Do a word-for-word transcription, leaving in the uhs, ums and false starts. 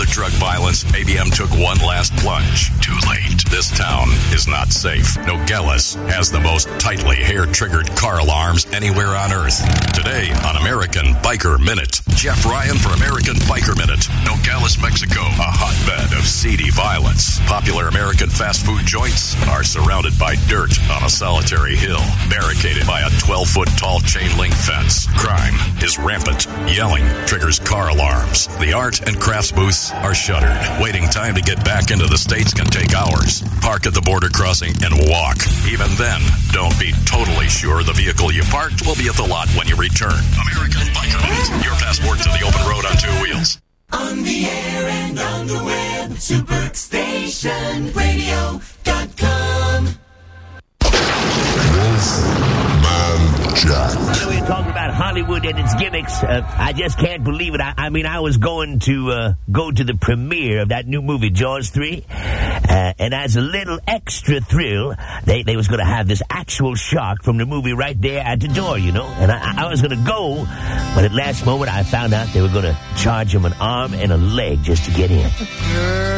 drug violence, A B M took one last plunge. Too late. This town is not safe. Nogales has the most tightly hair-triggered car alarms anywhere on Earth. Today on American Biker Minute, Jeff Ryan for American Biker Minute. Nogales, Mexico, a hotbed of seedy violence. Popular American fast food joints are surrounded by dirt on a solitary hill, barricaded by a twelve-foot tall chain-link fence. Crime is rampant. Yelling triggers car alarms. The art and crafts booths are shuttered. Waiting time to get back into the States can take hours. Park at the border crossing and walk. Even then, don't be totally sure the vehicle you parked will be at the lot when you return. American Biker Minute, your passport to the open road on two wheels. On the air and on the web, superstation radio dot com. Wolfman Jack. You know, we were talking about Hollywood and its gimmicks. Uh, I just can't believe it. I, I mean, I was going to uh, go to the premiere of that new movie, Jaws three, uh, and as a little extra thrill, they, they was going to have this actual shark from the movie right there at the door, you know. And I, I was going to go, but at last moment, I found out they were going to charge him an arm and a leg just to get in.